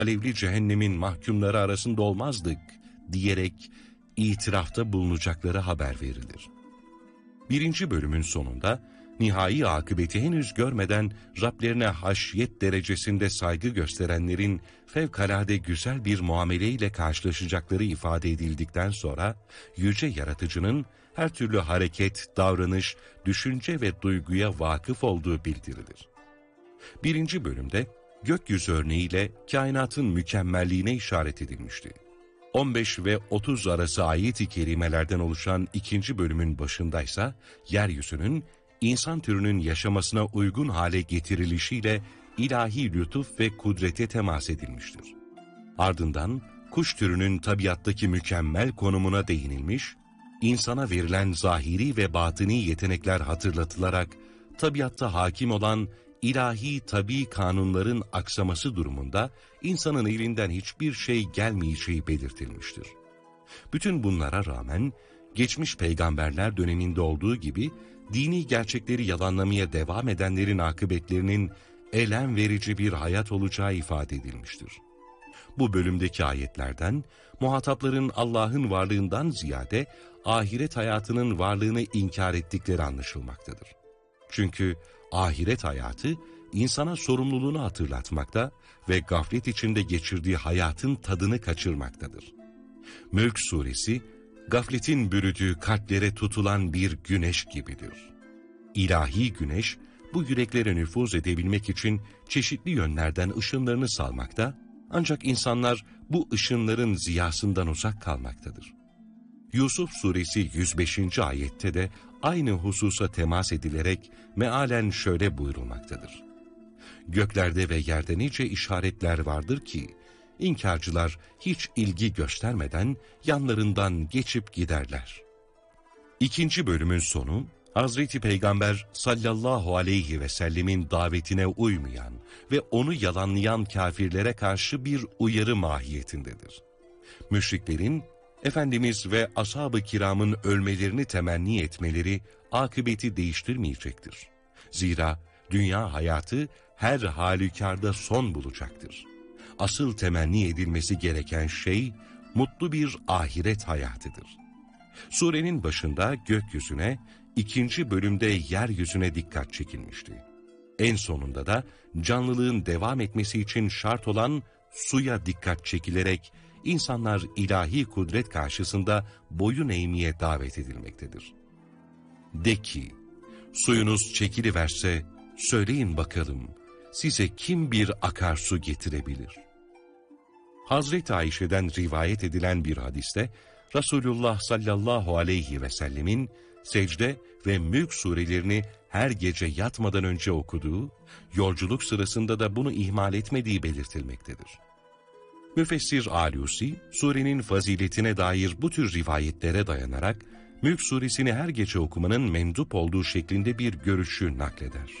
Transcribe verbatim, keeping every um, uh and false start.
alevli cehennemin mahkumları arasında olmazdık diyerek itirafta bulunacakları haber verilir. Birinci bölümün sonunda nihai akıbeti henüz görmeden Rablerine haşyet derecesinde saygı gösterenlerin fevkalade güzel bir muameleyle karşılaşacakları ifade edildikten sonra Yüce Yaratıcı'nın her türlü hareket, davranış, düşünce ve duyguya vakıf olduğu bildirilir. Birinci bölümde gökyüzü örneğiyle kainatın mükemmelliğine işaret edilmişti. on beş ve otuz arası ayet-i kerimelerden oluşan ikinci bölümün başındaysa yeryüzünün insan türünün yaşamasına uygun hale getirilişiyle ilahi lütuf ve kudrete temas edilmiştir. Ardından kuş türünün tabiattaki mükemmel konumuna değinilmiş, insana verilen zahiri ve batini yetenekler hatırlatılarak tabiatta hakim olan ilahi tabii kanunların aksaması durumunda insanın elinden hiçbir şey gelmeyeceği belirtilmiştir. Bütün bunlara rağmen geçmiş peygamberler döneminde olduğu gibi dini gerçekleri yalanlamaya devam edenlerin akıbetlerinin elem verici bir hayat olacağı ifade edilmiştir. Bu bölümdeki ayetlerden muhatapların Allah'ın varlığından ziyade ahiret hayatının varlığını inkar ettikleri anlaşılmaktadır. Çünkü ahiret hayatı insana sorumluluğunu hatırlatmakta ve gaflet içinde geçirdiği hayatın tadını kaçırmaktadır. Mülk suresi, gafletin bürüdüğü kalplere tutulan bir güneş gibidir. İlahi güneş, bu yüreklere nüfuz edebilmek için çeşitli yönlerden ışınlarını salmakta, ancak insanlar bu ışınların ziyasından uzak kalmaktadır. Yusuf suresi yüz beşinci ayette de aynı hususa temas edilerek mealen şöyle buyurulmaktadır. Göklerde ve yerde nice işaretler vardır ki, İnkarcılar hiç ilgi göstermeden yanlarından geçip giderler. İkinci bölümün sonu, Hazreti Peygamber sallallahu aleyhi ve sellemin davetine uymayan ve onu yalanlayan kafirlere karşı bir uyarı mahiyetindedir. Müşriklerin, Efendimiz ve ashab-ı kiramın ölmelerini temenni etmeleri akıbeti değiştirmeyecektir. Zira dünya hayatı her halükarda son bulacaktır. Asıl temenni edilmesi gereken şey mutlu bir ahiret hayatıdır. Surenin başında gökyüzüne, ikinci bölümde yeryüzüne dikkat çekilmişti. En sonunda da canlılığın devam etmesi için şart olan suya dikkat çekilerek insanlar ilahi kudret karşısında boyun eğmeye davet edilmektedir. De ki, suyunuz çekiliverse söyleyin bakalım, size kim bir akarsu getirebilir? Hazreti Ayşe'den rivayet edilen bir hadiste, Resulullah sallallahu aleyhi ve sellemin secde ve Mülk surelerini her gece yatmadan önce okuduğu, yolculuk sırasında da bunu ihmal etmediği belirtilmektedir. Müfessir Alusi, surenin faziletine dair bu tür rivayetlere dayanarak, Mülk suresini her gece okumanın mendup olduğu şeklinde bir görüşü nakleder.